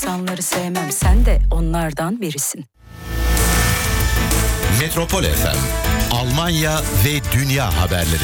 İnsanları sevmem, sen de onlardan birisin. Metropol FM, Almanya ve dünya haberleri.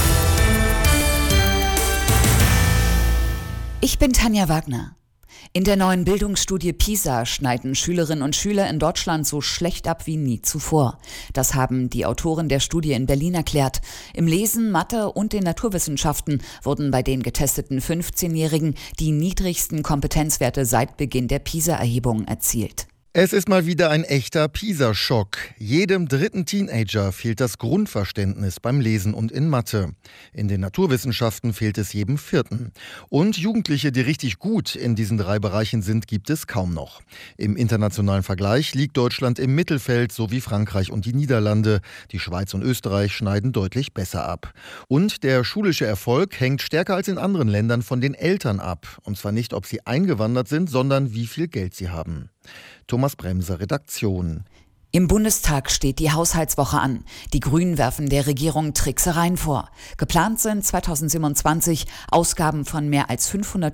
Ich bin Tanja Wagner. In der neuen Bildungsstudie PISA schneiden Schülerinnen und Schüler in Deutschland so schlecht ab wie nie zuvor. Das haben die Autoren der Studie in Berlin erklärt. Im Lesen, Mathe und den Naturwissenschaften wurden bei den getesteten 15-Jährigen die niedrigsten Kompetenzwerte seit Beginn der PISA-Erhebung erzielt. Es ist mal wieder ein echter PISA-Schock. Jedem dritten Teenager fehlt das Grundverständnis beim Lesen und in Mathe. In den Naturwissenschaften fehlt es jedem vierten. Und Jugendliche, die richtig gut in diesen drei Bereichen sind, gibt es kaum noch. Im internationalen Vergleich liegt Deutschland im Mittelfeld, so wie Frankreich und die Niederlande. Die Schweiz und Österreich schneiden deutlich besser ab. Und der schulische Erfolg hängt stärker als in anderen Ländern von den Eltern ab. Und zwar nicht, ob sie eingewandert sind, sondern wie viel Geld sie haben. Thomas Bremser, Redaktion. Im Bundestag steht die Haushaltswoche an. Die Grünen werfen der Regierung Tricksereien vor. Geplant sind 2027 Ausgaben von mehr als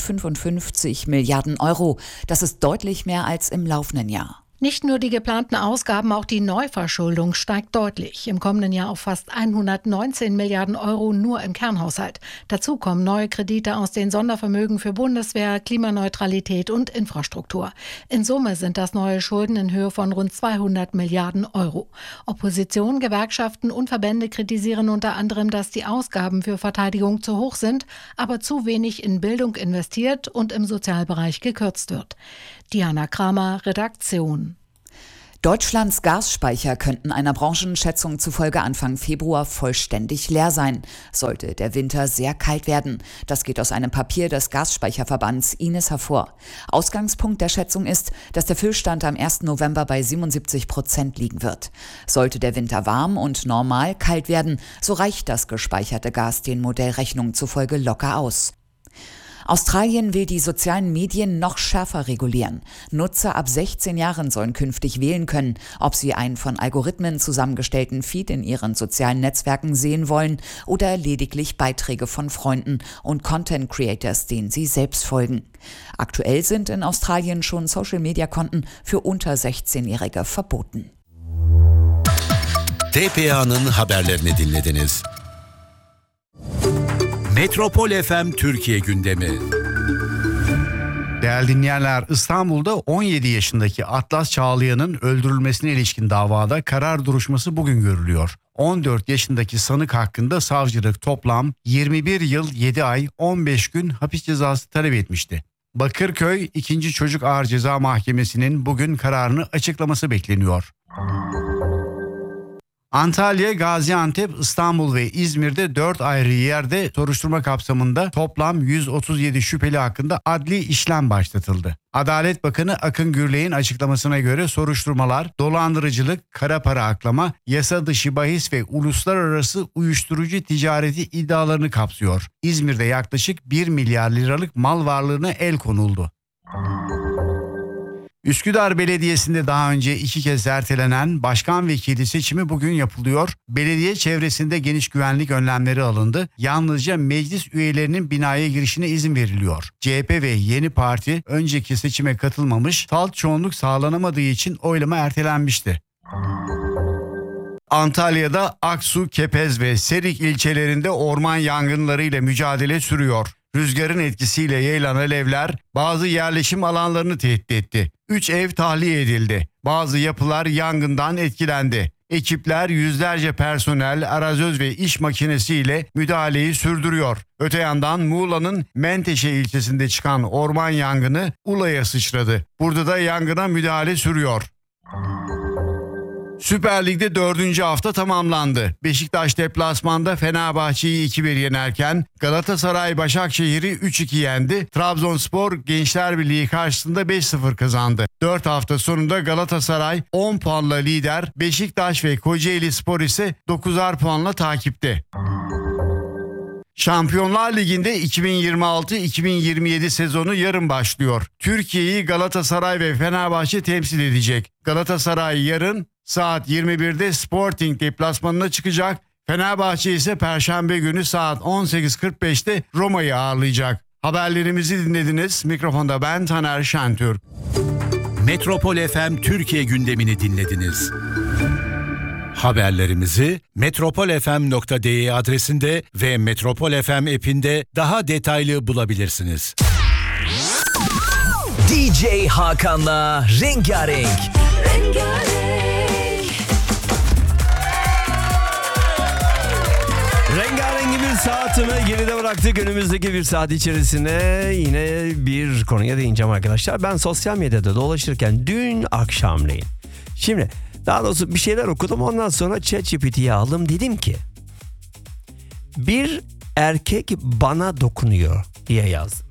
555 Milliarden Euro. Das ist deutlich mehr als im laufenden Jahr. Nicht nur die geplanten Ausgaben, auch die Neuverschuldung steigt deutlich. Im kommenden Jahr auf fast 119 Milliarden Euro nur im Kernhaushalt. Dazu kommen neue Kredite aus den Sondervermögen für Bundeswehr, Klimaneutralität und Infrastruktur. In Summe sind das neue Schulden in Höhe von rund 200 Milliarden Euro. Opposition, Gewerkschaften und Verbände kritisieren unter anderem, dass die Ausgaben für Verteidigung zu hoch sind, aber zu wenig in Bildung investiert und im Sozialbereich gekürzt wird. Diana Kramer, Redaktion. Deutschlands Gasspeicher könnten einer Branchenschätzung zufolge Anfang Februar vollständig leer sein, sollte der Winter sehr kalt werden. Das geht aus einem Papier des Gasspeicherverbands Ines hervor. Ausgangspunkt der Schätzung ist, dass der Füllstand am 1. November bei 77% liegen wird. Sollte der Winter warm und normal kalt werden, so reicht das gespeicherte Gas den Modellrechnungen zufolge locker aus. Australien will die sozialen Medien noch schärfer regulieren. Nutzer ab 16 Jahren sollen künftig wählen können, ob sie einen von Algorithmen zusammengestellten Feed in ihren sozialen Netzwerken sehen wollen oder lediglich Beiträge von Freunden und Content Creators, denen sie selbst folgen. Aktuell sind in Australien schon Social-Media-Konten für unter 16-Jährige verboten. TPA'nın haberlerini dinlediniz. Metropol FM Türkiye gündemi. Değerli dinleyenler, İstanbul'da 17 yaşındaki Atlas Çağlayan'ın öldürülmesine ilişkin davada karar duruşması bugün görülüyor. 14 yaşındaki sanık hakkında savcılık toplam 21 yıl 7 ay 15 gün hapis cezası talep etmişti. Bakırköy 2. Çocuk Ağır Ceza Mahkemesi'nin bugün kararını açıklaması bekleniyor. Antalya, Gaziantep, İstanbul ve İzmir'de 4 ayrı yerde soruşturma kapsamında toplam 137 şüpheli hakkında adli işlem başlatıldı. Adalet Bakanı Akın Gürley'in açıklamasına göre soruşturmalar dolandırıcılık, kara para aklama, yasa dışı bahis ve uluslararası uyuşturucu ticareti iddialarını kapsıyor. İzmir'de yaklaşık 1 milyar liralık mal varlığına el konuldu. Üsküdar Belediyesi'nde daha önce 2 kez ertelenen başkan vekili seçimi bugün yapılıyor. Belediye çevresinde geniş güvenlik önlemleri alındı. Yalnızca meclis üyelerinin binaya girişine izin veriliyor. CHP ve Yeni Parti önceki seçime katılmamış, salt çoğunluk sağlanamadığı için oylama ertelenmişti. Antalya'da Aksu, Kepez ve Serik ilçelerinde orman yangınlarıyla mücadele sürüyor. Rüzgarın etkisiyle yayılan alevler bazı yerleşim alanlarını tehdit etti. 3 ev tahliye edildi. Bazı yapılar yangından etkilendi. Ekipler yüzlerce personel, arazöz ve iş makinesiyle müdahaleyi sürdürüyor. Öte yandan Muğla'nın Menteşe ilçesinde çıkan orman yangını Ula'ya sıçradı. Burada da yangına müdahale sürüyor. Süper Lig'de 4. hafta tamamlandı. Beşiktaş deplasmanda Fenerbahçe'yi 2-1 yenerken Galatasaray Başakşehir'i 3-2 yendi. Trabzonspor Gençler Birliği karşısında 5-0 kazandı. 4 hafta sonunda Galatasaray 10 puanla lider, Beşiktaş ve Kocaelispor ise 9'ar puanla takipte. Şampiyonlar Ligi'nde 2026-2027 sezonu yarın başlıyor. Türkiye'yi Galatasaray ve Fenerbahçe temsil edecek. Galatasaray yarın saat 21'de Sporting deplasmanına çıkacak. Fenerbahçe ise Perşembe günü saat 18.45'te Roma'yı ağırlayacak. Haberlerimizi dinlediniz. Mikrofonda ben Taner Şentürk. Metropol FM Türkiye gündemini dinlediniz. Haberlerimizi metropolfm.de adresinde ve Metropol FM app'inde daha detaylı bulabilirsiniz. DJ Hakan'la Rengarenk. Rengarenk bir saatimi geride bıraktık. Önümüzdeki bir saat içerisinde yine bir konuya değineceğim arkadaşlar. Ben sosyal medyada dolaşırken dün akşamleyin. Şimdi daha doğrusu bir şeyler okudum. Ondan sonra ChatGPT'ye aldım. Dedim ki bir erkek bana dokunuyor diye yazdım.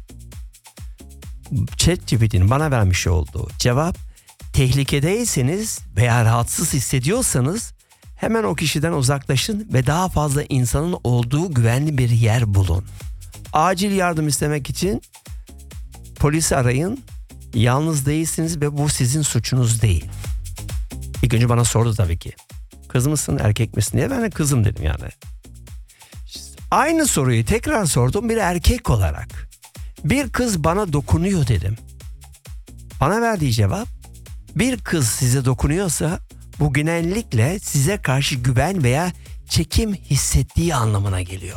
ChatGPT'nin bana vermiş olduğu cevap, tehlikedeyseniz veya rahatsız hissediyorsanız hemen o kişiden uzaklaşın ve daha fazla insanın olduğu güvenli bir yer bulun. Acil yardım istemek için polisi arayın. Yalnız değilsiniz ve bu sizin suçunuz değil. İlk önce bana sordu tabii ki. Kız mısın, erkek misin diye. Ben de kızım dedim yani. Aynı soruyu tekrar sordum bir erkek olarak. Bir kız bana dokunuyor dedim. Bana verdiği cevap, bir kız size dokunuyorsa bu genellikle size karşı güven veya çekim hissettiği anlamına geliyor.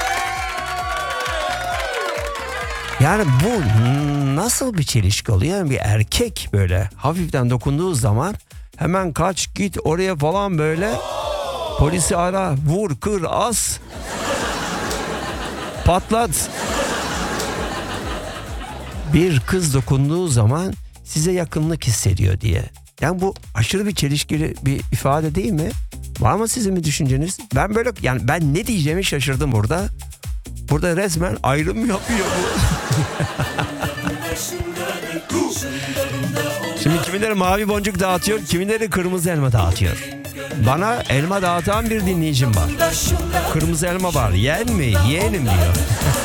Yani bu nasıl bir çelişki oluyor? Yani bir erkek böyle hafiften dokunduğu zaman hemen kaç git oraya falan böyle, polisi ara, vur, kır, as, patlat. Bir kız dokunduğu zaman size yakınlık hissediyor diye. Yani bu aşırı bir çelişkili bir ifade değil mi? Var mı sizin bir düşünceniz? Ben böyle, yani ben ne diyeceğimi şaşırdım burada. Burada resmen ayrım yapıyor bu. Şimdi kimileri mavi boncuk dağıtıyor, kimileri kırmızı elma dağıtıyor. Bana elma dağıtan bir dinleyicim var. Kırmızı elma var, yen mi, yeğenim diyor.